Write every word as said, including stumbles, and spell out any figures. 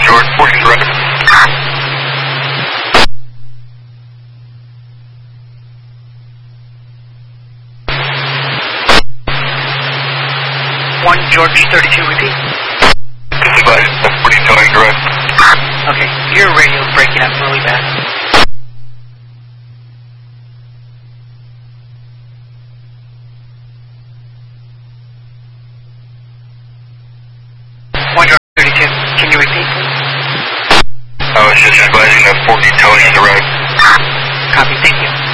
George, forty to the right. one George thirty-two, repeat. Advise, forty towing direct. Okay, your radio's breaking up really bad. one George thirty-two, can you repeat? I was just advising that forty towing to the right. Copy, thank you.